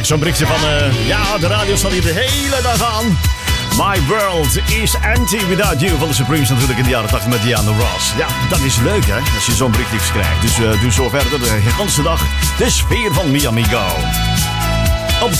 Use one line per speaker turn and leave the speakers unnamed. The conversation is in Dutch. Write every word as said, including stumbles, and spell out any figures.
heerlijk. Zo'n berichtje van... Uh, ja, de radio staat hier de hele dag aan. My World is Empty Without You van de Supremes natuurlijk in de jaren tachtig met Diana Ross. Ja, dat is leuk hè, als je zo'n berichtjes krijgt. Dus uh, doe zo verder de hele dag de sfeer van Miami Go.